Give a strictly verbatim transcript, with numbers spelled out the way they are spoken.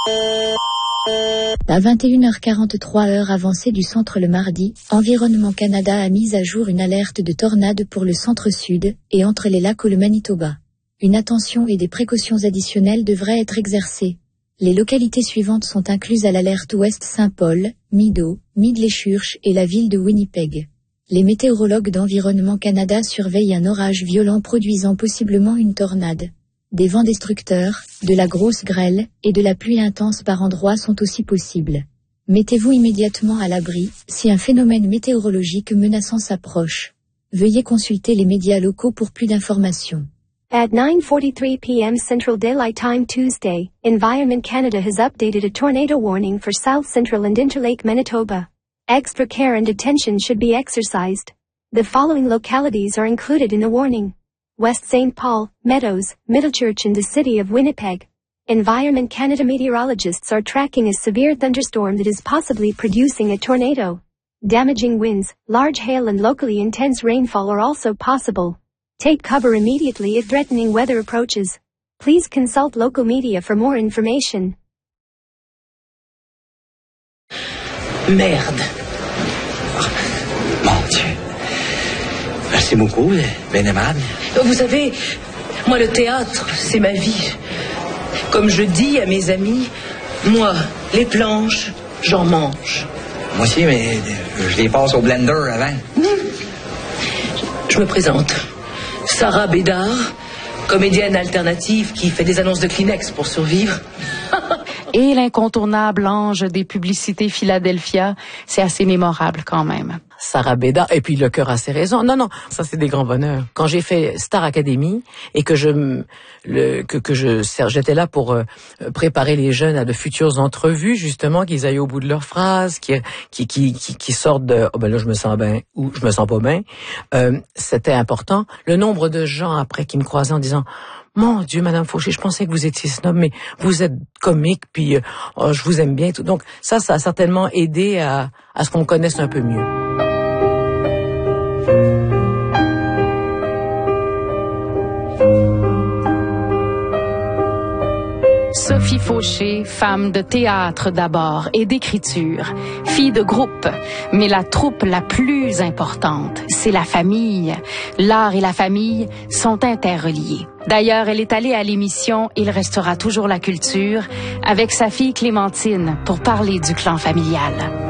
À vingt et une heures quarante-trois heure avancée du centre le mardi, Environnement Canada a mis à jour une alerte de tornade pour le centre-sud et entre les lacs ou le Manitoba. Une attention et des précautions additionnelles devraient être exercées. Les localités suivantes sont incluses à l'alerte ouest Saint-Paul, Mido, Mid-les-Churches et la ville de Winnipeg. Les météorologues d'Environnement Canada surveillent un orage violent produisant possiblement une tornade. Des vents destructeurs, de la grosse grêle et de la pluie intense par endroits sont aussi possibles. Mettez-vous immédiatement à l'abri si un phénomène météorologique menaçant s'approche. Veuillez consulter les médias locaux pour plus d'informations. At nine forty-three p m Central Daylight Time Tuesday, Environment Canada has updated a tornado warning for South Central and Interlake Manitoba. Extra care and attention should be exercised. The following localities are included in the warning: West Saint Paul, Meadows, Middlechurch and the city of Winnipeg. Environment Canada meteorologists are tracking a severe thunderstorm that is possibly producing a tornado. Damaging winds, large hail and locally intense rainfall are also possible. Take cover immediately if threatening weather approaches. Please consult local media for more information. Merde. Oh, mon Dieu. Merci beaucoup, bien aimable. Vous savez, moi le théâtre, c'est ma vie. Comme je dis à mes amis, moi, les planches, j'en mange. Moi aussi, mais je les passe au blender avant. Mmh. Je me présente. Sarah Bédard, comédienne alternative qui fait des annonces de Kleenex pour survivre. Et l'incontournable ange des publicités Philadelphia, c'est assez mémorable quand même. Sarah Bédard, et puis le cœur a ses raisons. Non, non, ça c'est des grands bonheurs. Quand j'ai fait Star Academy et que je le, que, que je j'étais là pour euh, préparer les jeunes à de futures entrevues, justement, qu'ils aillent au bout de leurs phrases, qui qui qui qui, qui sortent de oh ben là je me sens bien ou je me sens pas bien. Euh, c'était important. Le nombre de gens après qui me croisaient en disant: mon Dieu, Madame Fauché, je pensais que vous étiez snob, mais vous êtes comique, puis euh, oh, je vous aime bien. Tout. Donc ça, ça a certainement aidé à, à ce qu'on me connaisse un peu mieux. Sophie Fauché, femme de théâtre d'abord et d'écriture, fille de groupe, mais la troupe la plus importante, c'est la famille. L'art et la famille sont interreliés. D'ailleurs, elle est allée à l'émission Il restera toujours la culture avec sa fille Clémentine pour parler du clan familial.